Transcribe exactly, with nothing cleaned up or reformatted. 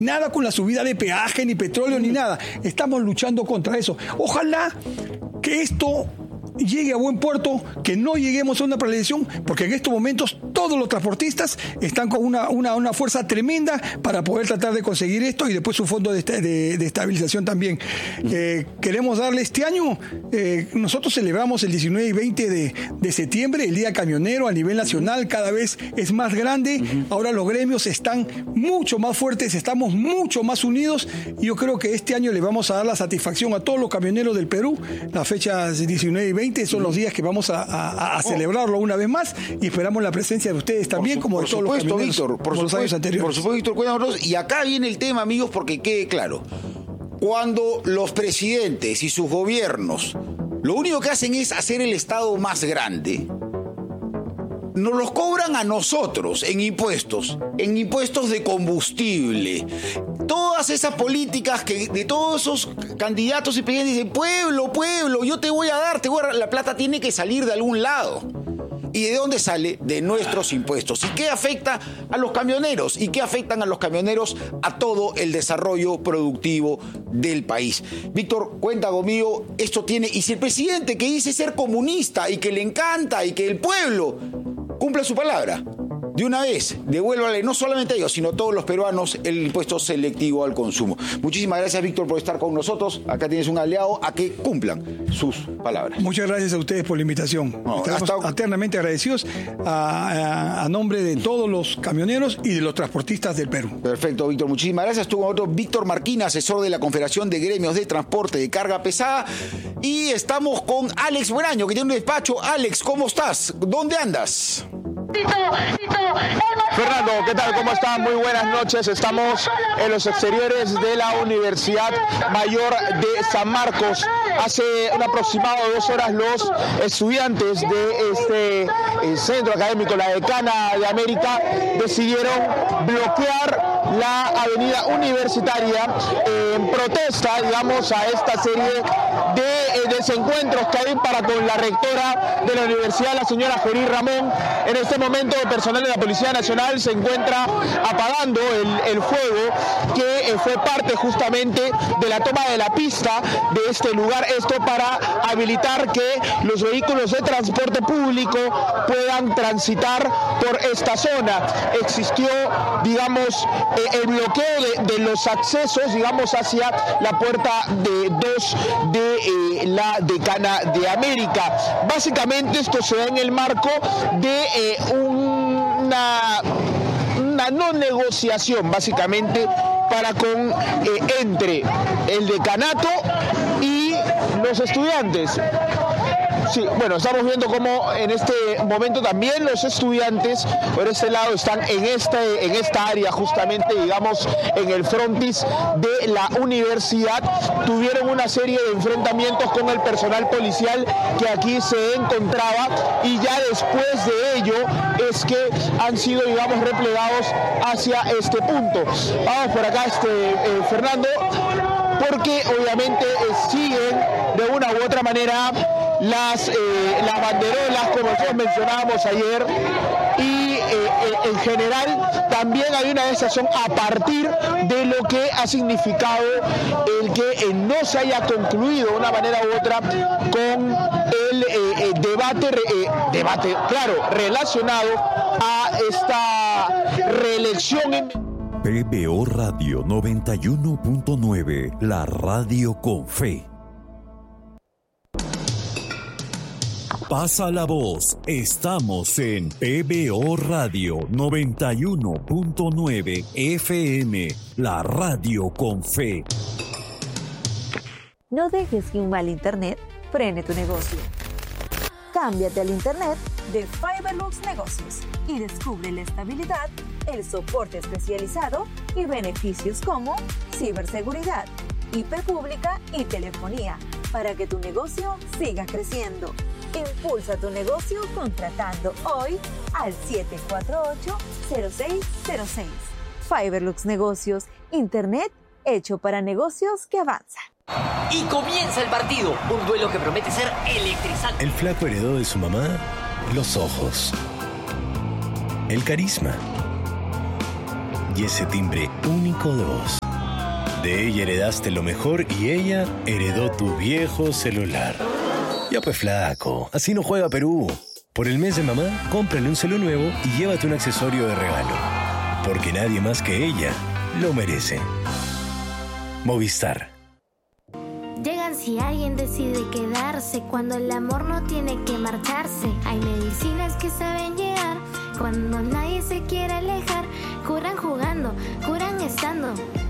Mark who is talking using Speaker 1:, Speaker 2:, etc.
Speaker 1: Nada con la subida de peaje, ni petróleo, ni nada. Estamos luchando contra eso. Ojalá que esto llegue a buen puerto, que no lleguemos a una paralización, porque en estos momentos todos los transportistas están con una, una, una fuerza tremenda para poder tratar de conseguir esto y después su fondo de, de, de estabilización también. Eh, queremos darle este año, eh, nosotros celebramos el diecinueve y veinte de, de septiembre, el Día Camionero a nivel nacional, cada vez es más grande, ahora los gremios están mucho más fuertes, estamos mucho más unidos y yo creo que este año le vamos a dar la satisfacción a todos los camioneros del Perú, las fechas diecinueve y veinte son los días que vamos a, a, a celebrarlo una vez más y esperamos la presencia de ustedes también,
Speaker 2: por,
Speaker 1: como
Speaker 2: por
Speaker 1: de todos
Speaker 2: supuesto,
Speaker 1: los camioneros,
Speaker 2: Víctor, por
Speaker 1: como
Speaker 2: supuesto,
Speaker 1: los años anteriores.
Speaker 2: Por supuesto, Víctor, cuéntanos. Y acá viene el tema, amigos, porque quede claro. Cuando los presidentes y sus gobiernos lo único que hacen es hacer el Estado más grande, nos los cobran a nosotros en impuestos, en impuestos de combustible. Todas esas políticas que de todos esos candidatos y presidentes dicen, pueblo, pueblo, yo te voy a dar, te voy a dar. La plata tiene que salir de algún lado. ¿Y de dónde sale? De nuestros impuestos. ¿Y qué afecta a los camioneros? ¿Y qué afectan a los camioneros? A todo el desarrollo productivo del país. Víctor, cuenta conmigo, esto tiene... Y si el presidente que dice ser comunista y que le encanta y que el pueblo cumple su palabra, de una vez, devuélvale no solamente a ellos, sino a todos los peruanos el impuesto selectivo al consumo. Muchísimas gracias, Víctor, por estar con nosotros. Acá tienes un aliado a que cumplan sus palabras.
Speaker 1: Muchas gracias a ustedes por la invitación. No, Estamos hasta... eternamente agradecidos a, a, a nombre de todos los camioneros y de los transportistas del Perú.
Speaker 2: Perfecto, Víctor. Muchísimas gracias. Estuvo con nosotros Víctor Marquina, asesor de la Confederación de Gremios de Transporte de Carga Pesada. Y estamos con Alex Buenaño, que tiene un despacho. Alex, ¿cómo estás? ¿Dónde andas?
Speaker 3: Fernando, ¿qué tal? ¿Cómo están? Muy buenas noches. Estamos en los exteriores de la Universidad Mayor de San Marcos. Hace un aproximado de dos horas los estudiantes de este eh, centro académico, la Decana de América, decidieron bloquear la avenida Universitaria eh, en protesta, digamos, a esta serie de eh, desencuentros que hay para con la rectora de la universidad, la señora Jory Ramón. En este momento, el personal de la Policía Nacional se encuentra apagando el, el fuego que eh, fue parte justamente de la toma de la pista de este lugar. Esto para habilitar que los vehículos de transporte público puedan transitar por esta zona. Existió, digamos, eh, el bloqueo de, de los accesos, digamos, hacia la puerta de dos de eh, la Decana de América. Básicamente esto se da en el marco de eh, una, una no negociación, básicamente, para con eh, entre el decanato y los estudiantes. Sí, bueno, estamos viendo cómo en este momento también los estudiantes por este lado están en, este, en esta área, justamente, digamos, en el frontis de la universidad. Tuvieron una serie de enfrentamientos con el personal policial que aquí se encontraba y ya después de ello es que han sido, digamos, replegados hacia este punto. Vamos por acá, este eh, Fernando, porque obviamente eh, siguen de una u otra manera las, eh, las banderolas, como nosotros mencionábamos ayer, y eh, eh, en general también hay una sensación a partir de lo que ha significado el que eh, no se haya concluido de una manera u otra con el eh, eh, debate, eh, debate, claro, relacionado a esta reelección en...
Speaker 4: P B O Radio noventa y uno punto nueve, la radio con fe. Pasa la voz, estamos en P B O Radio noventa y uno punto nueve F M, la radio con fe.
Speaker 5: No dejes que un mal internet frene tu negocio. Cámbiate al internet de Fiberlux Negocios y descubre la estabilidad, el soporte especializado y beneficios como ciberseguridad, I P pública y telefonía para que tu negocio siga creciendo. Impulsa tu negocio contratando hoy al siete cuatro ocho, cero seis cero seis. Fiberlux Negocios, internet hecho para negocios que avanzan.
Speaker 6: Y comienza el partido, un duelo que promete ser electrizante.
Speaker 7: El flaco heredó de su mamá los ojos, el carisma, y ese timbre único de voz. De ella heredaste lo mejor y ella heredó tu viejo celular. Ya pues flaco, así no juega Perú. Por el mes de mamá, cómprale un celu nuevo y llévate un accesorio de regalo. Porque nadie más que ella lo merece. Movistar.
Speaker 8: Llegan si alguien decide quedarse, cuando el amor no tiene que marcharse. Hay medicinas que saben llegar, cuando nadie se quiere alejar. Curan jugando, curan estando.